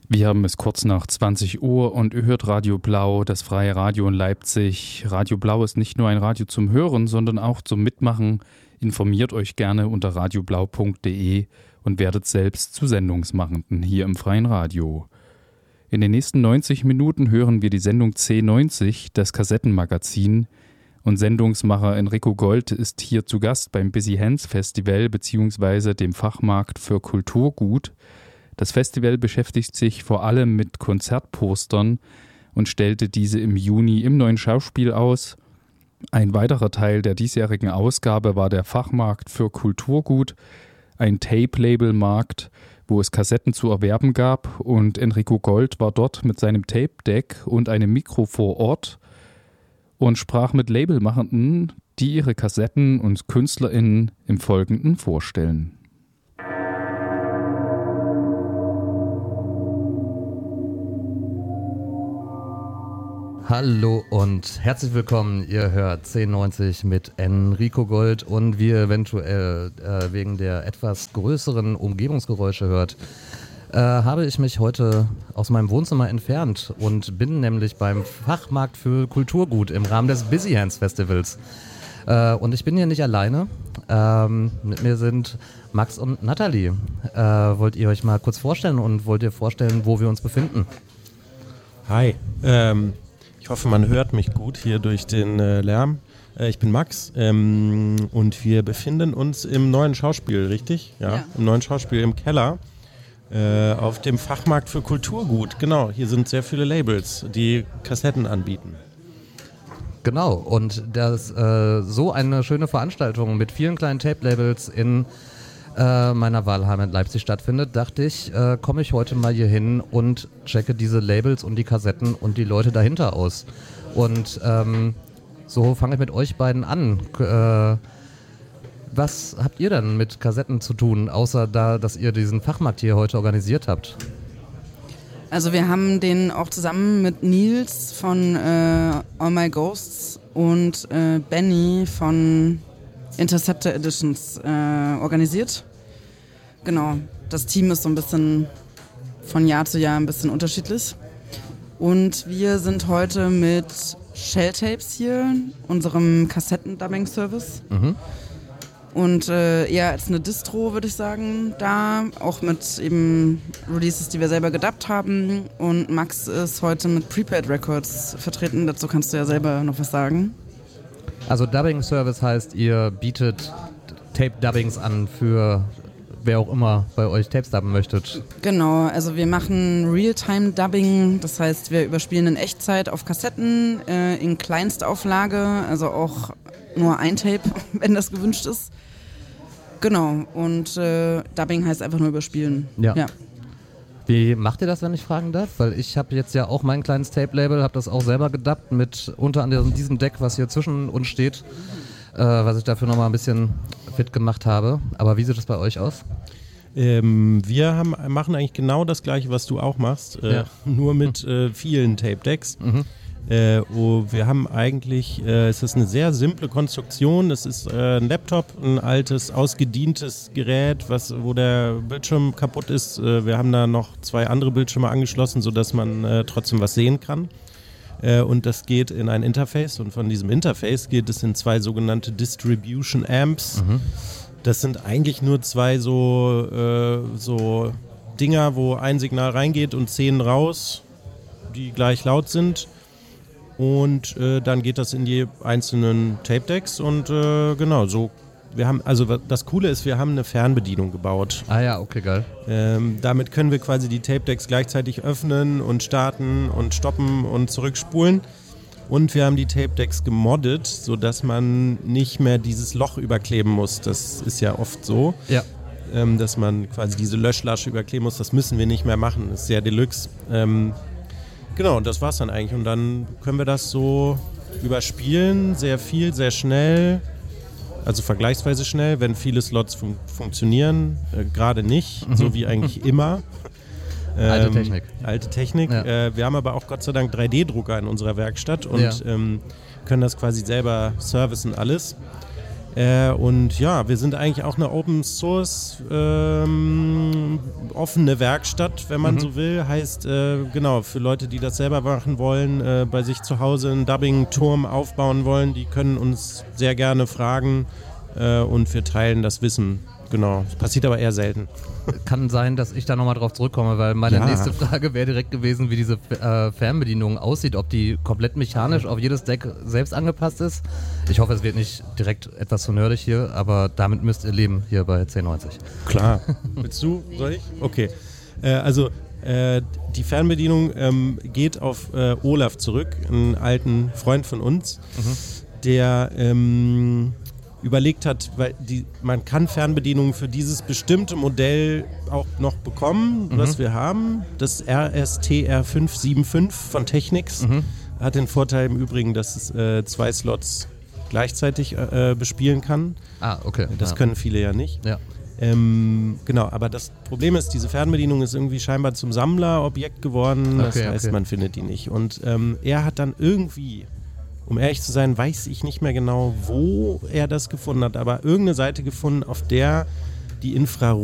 Wir haben es kurz nach 20 Uhr und ihr hört Radio Blau, das freie Radio in Leipzig. Radio Blau ist nicht nur ein Radio zum Hören, sondern auch zum Mitmachen. Informiert euch gerne unter radioblau.de und werdet selbst zu Sendungsmachenden hier im freien Radio. In den nächsten 90 Minuten hören wir die Sendung C90, das Kassettenmagazin. Und Sendungsmacher Enrico Gold ist hier zu Gast beim Busy Hands Festival bzw. dem Fachmarkt für Kulturgut. Das Festival beschäftigt sich vor allem mit Konzertpostern und stellte diese im Juni im Neuen Schauspiel aus. Ein weiterer Teil der diesjährigen Ausgabe war der Fachmarkt für Kulturgut, ein Tape-Label-Markt, wo es Kassetten zu erwerben gab, und Enrico Gold war dort mit seinem Tape-Deck und einem Mikro vor Ort und sprach mit Labelmachenden, die ihre Kassetten und KünstlerInnen im Folgenden vorstellen. Hallo und herzlich willkommen, ihr hört C90 mit Enrico Gold, und wie ihr eventuell wegen der etwas größeren Umgebungsgeräusche hört, habe ich mich heute aus meinem Wohnzimmer entfernt und bin nämlich beim Fachmarkt für Kulturgut im Rahmen des Busy Hands Festivals. Und ich bin hier nicht alleine, mit mir sind Max und Nathalie. Wollt ihr euch mal kurz vorstellen und wollt ihr vorstellen, wo wir uns befinden? Hi, ich hoffe, man hört mich gut hier durch den Lärm. Ich bin Max und wir befinden uns im Neuen Schauspiel, richtig? Ja. Im Neuen Schauspiel im Keller auf dem Fachmarkt für Kulturgut. Genau, hier sind sehr viele Labels, die Kassetten anbieten. Genau, und das so eine schöne Veranstaltung mit vielen kleinen Tape-Labels in meiner Wahlheimat Leipzig stattfindet, dachte ich, komme ich heute mal hier hin und checke diese Labels und die Kassetten und die Leute dahinter aus. Und so fange ich mit euch beiden an. Was habt ihr dann mit Kassetten zu tun, außer dass ihr diesen Fachmarkt hier heute organisiert habt? Also wir haben den auch zusammen mit Nils von All My Ghosts und Benny von Interceptor Editions organisiert. Genau, das Team ist so ein bisschen von Jahr zu Jahr ein bisschen unterschiedlich. Und wir sind heute mit Shelltapes hier, unserem Kassetten-Dubbing-Service. Mhm. Und eher als eine Distro, würde ich sagen, da. Auch mit eben Releases, die wir selber gedubbt haben. Und Max ist heute mit Prepaid Records vertreten. Dazu kannst du ja selber noch was sagen. Also Dubbing-Service heißt, ihr bietet Tape-Dubbings an für wer auch immer bei euch Tapes dubben möchtet. Genau, also wir machen Realtime-Dubbing, das heißt, wir überspielen in Echtzeit auf Kassetten in Kleinstauflage, also auch nur ein Tape, wenn das gewünscht ist. Genau, und Dubbing heißt einfach nur überspielen. Ja. Wie macht ihr das, wenn ich fragen darf? Weil ich habe jetzt ja auch mein kleines Tape-Label, habe das auch selber gedubbt mit unter anderem diesem Deck, was hier zwischen uns steht, was ich dafür nochmal ein bisschen fit gemacht habe. Aber wie sieht das bei euch aus? Wir machen eigentlich genau das Gleiche, was du auch machst, nur mit vielen Tape-Decks. Mhm. Wir haben eigentlich, es ist eine sehr simple Konstruktion, es ist ein Laptop, ein altes, ausgedientes Gerät, wo der Bildschirm kaputt ist. Wir haben da noch 2 andere Bildschirme angeschlossen, sodass man trotzdem was sehen kann. Und das geht in ein Interface, und von diesem Interface geht es in 2 sogenannte Distribution Amps. Mhm. Das sind eigentlich nur 2 so Dinger, wo ein Signal reingeht und 10 raus, die gleich laut sind. Und dann geht das in die einzelnen Tape-Decks und genau, so. Das Coole ist, wir haben eine Fernbedienung gebaut. Ah ja, okay, geil. Damit können wir quasi die Tape-Decks gleichzeitig öffnen und starten und stoppen und zurückspulen. Und wir haben die Tape-Decks gemoddet, sodass man nicht mehr dieses Loch überkleben muss. Das ist ja oft so, dass man quasi diese Löschlasche überkleben muss. Das müssen wir nicht mehr machen, das ist sehr Deluxe. Genau, und das war's dann eigentlich. Und dann können wir das so überspielen, sehr viel, sehr schnell. Also vergleichsweise schnell, wenn viele Slots funktionieren, gerade nicht, so wie eigentlich immer. Alte Technik. Alte Technik. Ja. Wir haben aber auch Gott sei Dank 3D-Drucker in unserer Werkstatt und können das quasi selber servicen alles. Und ja, wir sind eigentlich auch eine Open Source offene Werkstatt, wenn man so will. Heißt, genau, für Leute, die das selber machen wollen, bei sich zu Hause einen Dubbing-Turm aufbauen wollen, die können uns sehr gerne fragen und wir teilen das Wissen. Genau, das passiert aber eher selten. Kann sein, dass ich da nochmal drauf zurückkomme, weil meine nächste Frage wäre direkt gewesen, wie diese Fernbedienung aussieht, ob die komplett mechanisch auf jedes Deck selbst angepasst ist. Ich hoffe, es wird nicht direkt etwas zu nerdig hier, aber damit müsst ihr leben hier bei 1090. Klar. Willst du? Soll ich? Okay. Die Fernbedienung geht auf Olaf zurück, einen alten Freund von uns, der überlegt hat, weil man kann Fernbedienungen für dieses bestimmte Modell auch noch bekommen, was wir haben. Das RSTR575 von Technics hat den Vorteil im Übrigen, dass es 2 Slots gleichzeitig bespielen kann. Ah, okay. Das können viele ja nicht. Ja. Genau, aber das Problem ist, diese Fernbedienung ist irgendwie scheinbar zum Sammlerobjekt geworden. Das heißt, man findet die nicht. Und er hat dann irgendwie, um ehrlich zu sein, weiß ich nicht mehr genau, wo er das gefunden hat, aber irgendeine Seite gefunden, auf der die Infrarot